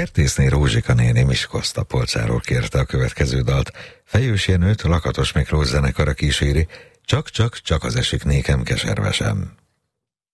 Kertészné Rózsika néni Miskolctapolcáról kérte a következő dalt. Fejős Jenőt Lakatos Miklós zenekara kíséri, Csak az esik nékem keservesem.